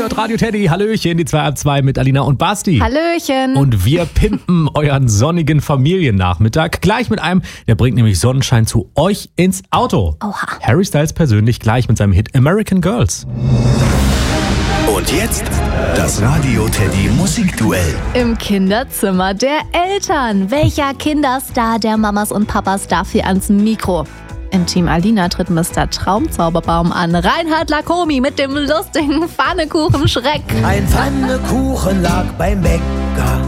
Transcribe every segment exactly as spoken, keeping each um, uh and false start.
hört Radio Teddy. Hallöchen, die zwei ab zwei mit Alina und Basti. Hallöchen. Und wir pimpen euren sonnigen Familiennachmittag gleich mit einem, der bringt nämlich Sonnenschein zu euch ins Auto. Oha. Harry Styles persönlich gleich mit seinem Hit American Girls. Und jetzt das Radio Teddy Musikduell. Im Kinderzimmer der Eltern. Welcher Kinderstar der Mamas und Papas darf hier ans Mikro? Im Team Alina tritt Mister Traumzauberbaum an. Reinhard Lacomi mit dem lustigen Pfannekuchen-Schreck. Ein Pfannekuchen lag beim Bäcker.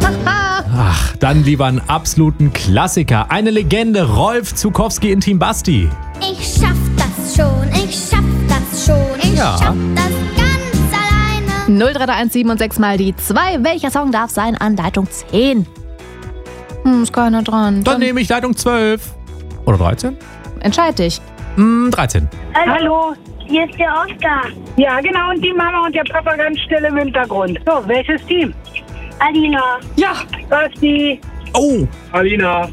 Ach, dann lieber einen absoluten Klassiker. Eine Legende, Rolf Zukowski in Team Basti. Ich schaff das schon, ich schaff das schon, ich Ja. schaff das ganz alleine. null drei drei eins sieben und sechs mal die zwei. Welcher Song darf sein an Leitung zehn? Hm, ist keiner dran. Dann nehme ich Leitung zwölf. Oder dreizehn? Entscheid dich. Hm, dreizehn. Hallo. Hier ist der Oscar. Ja, genau, und die Mama und der Papa ganz still im Hintergrund. So, welches Team? Alina. Ja, Basti. Oh, Alina.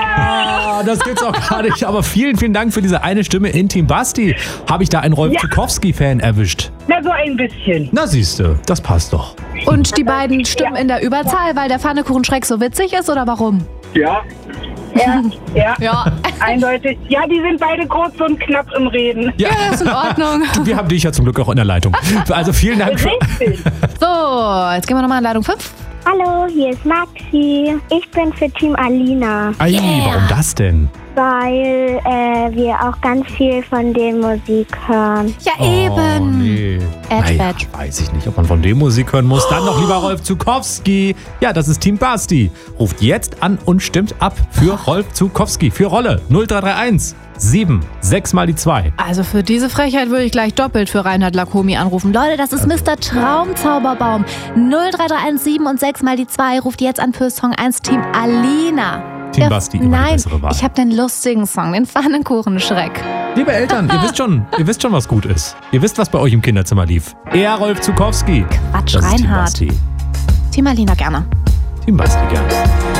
ah, das gibt's auch gar nicht. Aber vielen, vielen Dank für diese eine Stimme in Team Basti. Habe ich da einen Rolf Ja. Zukowski-Fan erwischt? Na, so ein bisschen. Na siehste, das passt doch. Und die beiden stimmen in der Überzahl, weil der Pfannekuchen-Schreck so witzig ist, oder warum? Ja. Ja, ja, Ja. eindeutig. Ja, die sind beide kurz und knapp im Reden. Ja, Ist in Ordnung. wir haben dich ja zum Glück auch in der Leitung. Also vielen Dank. Für Richtig. So, jetzt gehen wir nochmal in Leitung fünf. Hallo, hier ist Maxi. Ich bin für Team Alina, Ei, warum das denn? weil äh, wir auch ganz viel von der Musik hören. Ja, Oh, eben. nee. Edge, Naja, Edge. weiß ich nicht, ob man von dem Musik hören muss. Dann noch lieber Rolf Zukowski. Ja, das ist Team Basti. Ruft jetzt an und stimmt ab für Rolf Zukowski. Für Rolle null drei drei eins sieben sechs mal die zwei. Also für diese Frechheit würde ich gleich doppelt für Reinhard Lacomi anrufen. Leute, das ist Mister Traumzauberbaum. null drei drei eins sieben und sechs mal die zwei. Ruft jetzt an für Song eins Team Alina. Team Der- Basti, immer die Nein, bessere Wahl. ich habe den lustigen Song, den Pfannekuchen-Schreck. Liebe Eltern, ihr wisst schon, ihr wisst schon, was gut ist. Ihr wisst, was bei euch im Kinderzimmer lief. Er Rolf Zukowski. Quatsch, Das ist Team Reinhard. Basti. Team Alina gerne. Team Basti, gerne.